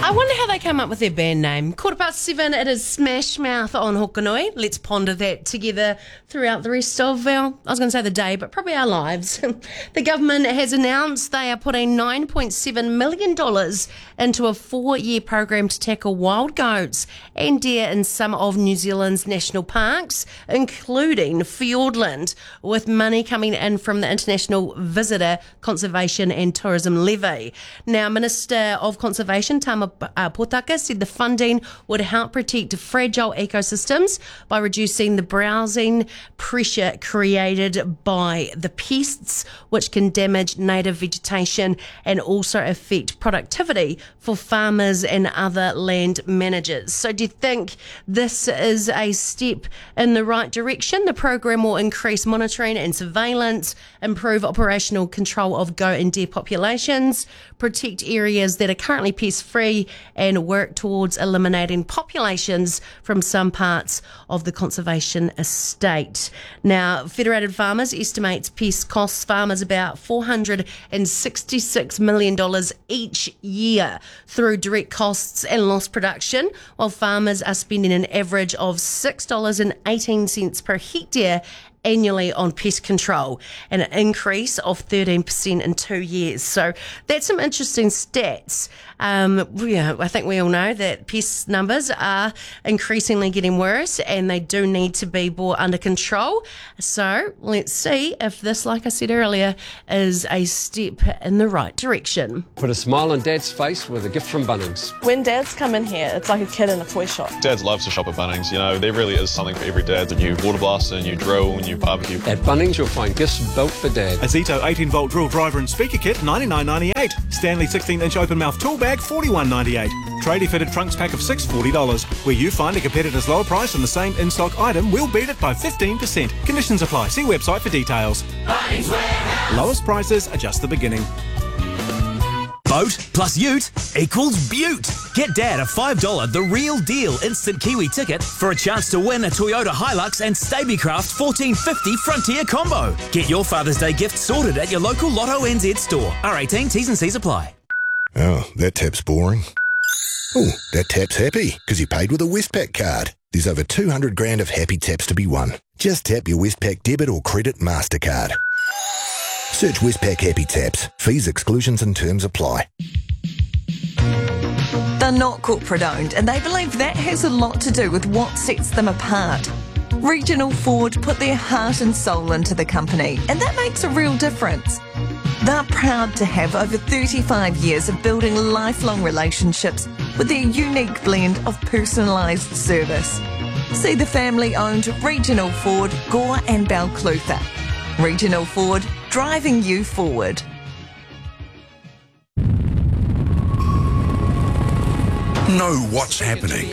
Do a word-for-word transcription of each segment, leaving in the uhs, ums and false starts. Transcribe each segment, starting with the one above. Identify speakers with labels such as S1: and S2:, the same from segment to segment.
S1: I wonder how they came up with their band name. Quarter past seven, it is Smash Mouth on Hokanui. Let's ponder that together throughout the rest of our, I was going to say the day, but probably our lives. The government has announced they are putting nine point seven million dollars into a four-year program to tackle wild goats and deer in some of New Zealand's national parks, including Fiordland, with money coming in from the International Visitor Conservation and Tourism Levy. Now, Minister of Conservation, Tama uh, Potaka, said the funding would help protect fragile ecosystems by reducing the browsing pressure created by the pests, which can damage native vegetation and also affect productivity for farmers and other land managers. So do you think this is a step in the right direction? The program will increase monitoring and surveillance, improve operational control of goat and deer populations, protect areas that are currently pest-free, and work towards eliminating populations from some parts of the conservation estate. Now, Federated Farmers estimates pest costs farmers about four hundred sixty-six million dollars each year through direct costs and lost production, while farmers are spending an average of six dollars and eighteen cents per hectare annually on pest control, and an increase of thirteen percent in two years. So that's some interesting stats. Um, yeah, I think we all know that pest numbers are increasingly getting worse and they do need to be brought under control. So let's see if this, like I said earlier, is a step in the right direction.
S2: Put a smile on Dad's face with a gift from Bunnings.
S3: When dads come in here, it's like a kid in a toy shop.
S4: Dads loves to shop at Bunnings. You know, there really is something for every dad. A new water blaster, a new drill, a new barbecue.
S2: At Bunnings, you'll find gifts built for Dad.
S5: A Zito eighteen volt drill driver and speaker kit, ninety-nine ninety-eight. Stanley sixteen inch open mouth tool bag, forty-one ninety-eight. Tradie fitted trunks pack of six, forty dollars. Where you find a competitor's lower price on the same in-stock item, we'll beat it by fifteen percent. Conditions apply. See website for details.
S6: Bunnings Warehouse.
S5: Lowest prices are just the beginning.
S7: Boat plus ute equals beaut. Get Dad a five dollars The Real Deal instant Kiwi ticket for a chance to win a Toyota Hilux and Stabicraft fourteen fifty Frontier combo. Get your Father's Day gift sorted at your local Lotto N Z store. R eighteen, T's and C's apply.
S8: Oh, that tap's boring. Oh, that tap's happy because you paid with a Westpac card. There's over two hundred grand of happy taps to be won. Just tap your Westpac debit or credit MasterCard. Search Westpac Happy Taps. Fees, exclusions and terms apply.
S9: They're not corporate owned, and they believe that has a lot to do with what sets them apart. Regional Ford put their heart and soul into the company, and that makes a real difference. They're proud to have over thirty-five years of building lifelong relationships with their unique blend of personalised service. See the family-owned Regional Ford, Gore and Balclutha. Regional Ford, driving you forward.
S10: Know what's happening.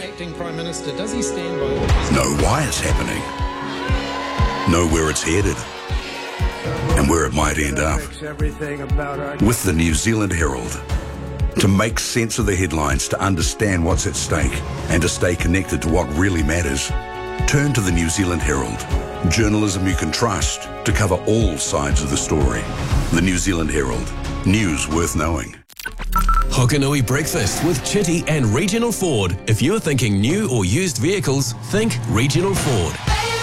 S10: Know why it's happening. Know where it's headed and where it might end up. With the New Zealand Herald. To make sense of the headlines, to understand what's at stake and to stay connected to what really matters, turn to the New Zealand Herald. Journalism you can trust to cover all sides of the story. The New Zealand Herald. News worth knowing.
S7: Hokanui Breakfast with Chitty and Regional Ford. If you're thinking new or used vehicles, think Regional Ford.